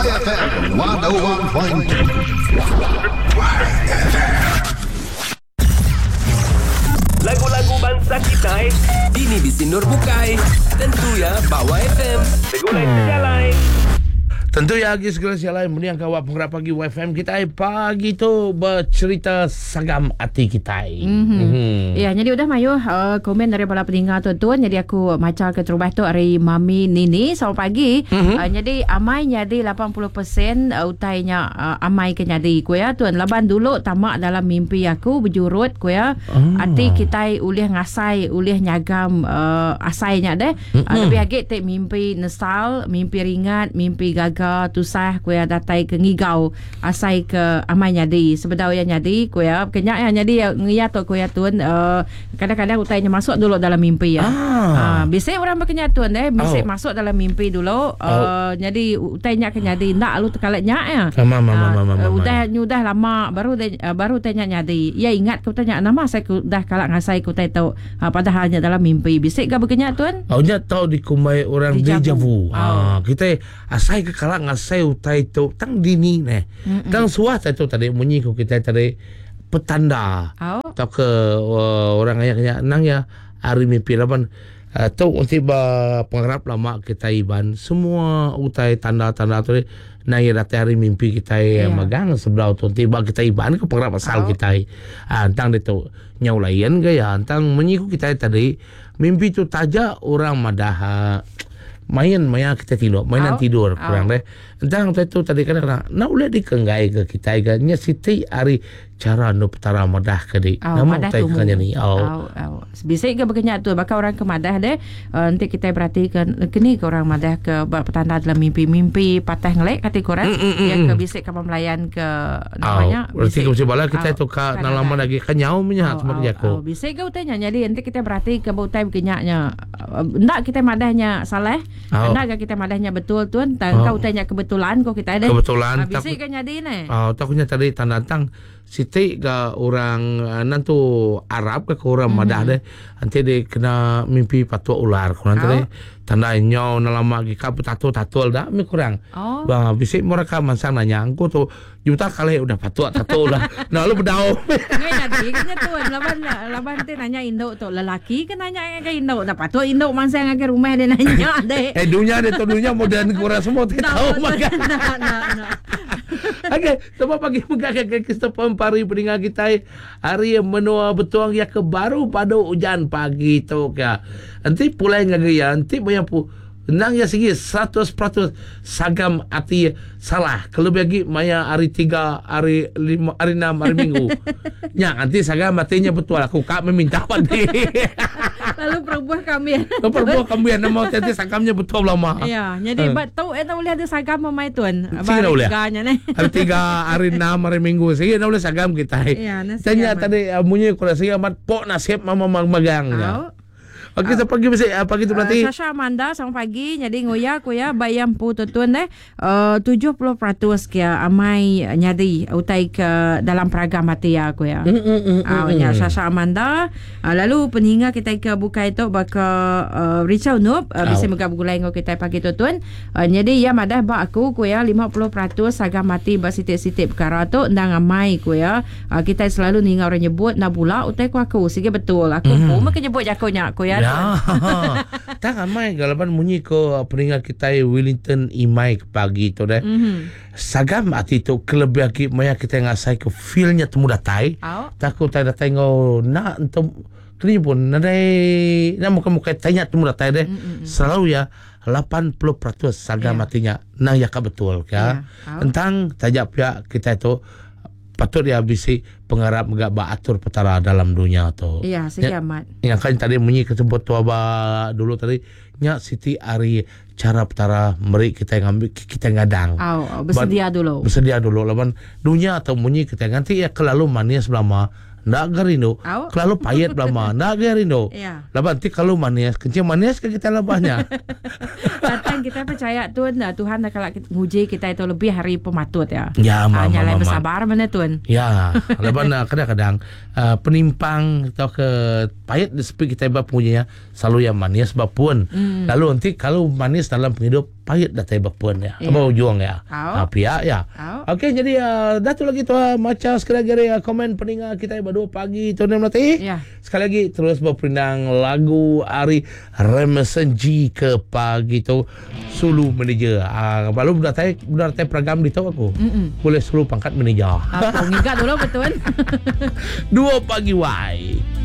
YFM 101.2. Lagu-lagu bangsa kita Ini di Sinur Bukai. Tentu ya Bawa FM. Segulai segalai. Tentu ya lagi segala sialai meniang kawat pengerap pagi YFM kita pagi tu bercerita sagam hati kita. Ya, jadi udah mayu komen dari para pendengar tuan-tuan. Jadi aku macam ke terubah tu hari Mami Nini selamat pagi. Jadi amai jadi 80% utainya amai ke jadi ku ya tuan. Laban dulu tamak dalam mimpi aku berjurut ku ya. Hati kita ulih ngasai, ulih nyagam asainya deh. Lebih agak tak mimpi nesal, mimpi ringat, mimpi gagal tusah kuya datai ke ngigau asai ke amai nyadi sebedau ya nyadi kuya kenyak ya nyadi ngia to kuya tuan kadang-kadang utainya masuk dulu dalam mimpi ya. Biasa orang berkenyak tuan biasa masuk dalam mimpi dulu jadi utainya ke nyadi ndak lu tekalatnya ya. Udah lama baru tanya nyadi. Ya ingat ku tanya nama saya dah kalak ngasai ku tai tahu padahalnya dalam mimpi. Biasa ke berkenyak tuan? Nya tahu dikumai orang deja vu. Kita asai ke kalak ngasai utai tu tang dini neh. Tang suah tu tadi munyi ku kita tadi petanda. Tak ke orang ayah nang ya hari mimpi laban tu tiba pengarap lama kita iban semua utai tanda-tanda tu nang ya datai hari mimpi kita magang sebelah tu tiba kita iban ke pengarap asal kita. Tang itu nyaulayan gaya tang munyi ku kita tadi mimpi tu taja orang madah maya kita tidur mainan tidur kurang deh entang tu tadi kadang nak ulah dikenggai ke kita nya siti hari cara no petara madah ke di nama tai kanya ni bisa ke berkenyak tu bakal orang ke madah deh nanti kita perhatikan kini ke orang madah ke petanda dalam mimpi patah ngelek kata korang yang ke bisik ke melayan ke namanya berarti ke bala kita tu ka lama lagi kanyau punya semua jago bisa ke utanya jadi nanti kita perhati ke utai berkenyaknya ndak kita madahnya salah ndak kita madahnya betul tuan kau tanya kebetulan kau kita ada kebetulan bisa ke nyadi ni takutnya tadi tanda-tang siti ke orang nantu Arab ke orang madah deh nanti dia kena mimpi patua ular kurang tadi tanda nyau nalama gika tatul dah mi kurang bang bisik mereka mansang nanya aku tu juta kali udah patua tatul lah nah lu bedau ngai nadi kanya tuan laban teh nanya Indo tu lelaki ke nanya ke Indo nah patua Indo mansang ke rumah dia nanya deh dunia dia tu dunia modern kurang semua tahu makan Okey, sebab pagi muka ke Christopher Pari pendengar kita hari menua betuang ya ke baru pada hujan pagi tu ka. Nanti pulai ngagaya, nanti banyak nang ya segi 100% sagam hati salah. Kalau bagi maya hari 3, hari 5, hari 6, hari Minggu. Nya nanti sagam hatinya betul aku kak meminta padi. Lalu perbuah kami. Perbuah kami nama nanti sagamnya betul lama. Ya, jadi betul boleh ada sagam mamai tuan. Hari 3, hari 6, hari Minggu. Sige na boleh sagam kita. Ya, tanya tadi munyi ko sige amat po nasib mama magang. Okey, so pagi tu berarti Sasha Amanda selamat pagi. Jadi ngoya kuya bayam pu tuan 70% kia amai nyadi utai ke dalam peragam hati ya kuya. Sasha Amanda. Lalu peninggal kita ke buka itu baka Richard Noob bisa megabulai ngo kita pagi tuan. Jadi ya madah ba aku kuya 50% agam mati ba sitip-sitip perkara tu ndang amai kuya. Kita selalu ningal orang nyebut nabula utai ku aku. Sige betul aku pun mak nyebut jakonya kuya. Ya. Tak ramai galapan munyi ko peninggal kita Wellington Imai pagi tu deh. Sagam hati tu kelebih lagi maya kita ngasai ke feelnya temu datai. Takut tak datai ngau nak untuk kini pun nadai nak muka-muka tanya temu datai deh. Selalu ya 80% sagam hatinya nang yaka betul ya. Tentang tajak pihak kita itu patut dia bisi pengarap enggak atur petara dalam dunia tu. Iya, sekiamat. Yang kan tadi munyi kesebut tua dulu tadi nya Siti Ari cara petara meri kita ngambil kita ngadang. Bersedia dulu. Bersedia dulu lawan dunia atau munyi kita ganti ya kelalu manis lama. Ndak garindo. Kelalu payet lama. Ndak garindo. Laban ti kalau manis, kencing manis ke kita lebahnya. Datang kita percaya Tuhan kalau nguji kita itu lebih hari pematut ya. Ya, nyalai bersabar mana Tuhan. Ya, laban kadang-kadang penimpang atau ke payet di sepi kita bab punya selalu yang manis bapun. Lalu nanti kalau manis dalam hidup payet dah tay berpun ya. Abang juang ya. Pihak ya. Okey, jadi dah tu lagi tu macam sekali lagi komen pendengar kita berdua pagi tu nanti. Ya. Sekali lagi terus berpindang lagu Ari Remesenji ke pagi tu Sulu manager. Baru dah tay program di tu aku. Boleh Sulu pangkat manager. Aku ingat dulu betul. 2 pagi wai.